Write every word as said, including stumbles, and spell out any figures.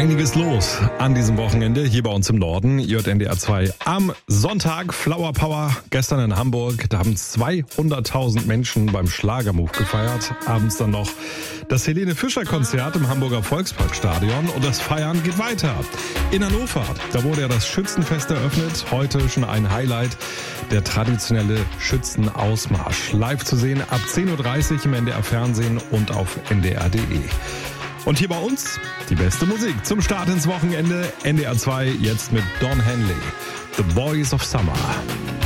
Einiges los an diesem Wochenende hier bei uns im Norden. J N D R zwei am Sonntag. Flower Power gestern in Hamburg. Da haben zweihunderttausend Menschen beim Schlagermove gefeiert. Abends dann noch das Helene Fischer Konzert im Hamburger Volksparkstadion. Und das Feiern geht weiter. In Hannover, da wurde ja das Schützenfest eröffnet. Heute schon ein Highlight. Der traditionelle Schützenausmarsch. Live zu sehen ab zehn Uhr dreißig im N D R Fernsehen und auf N D R punkt D E. Und hier bei uns die beste Musik zum Start ins Wochenende. N D R zwei jetzt mit Don Henley. The Boys of Summer.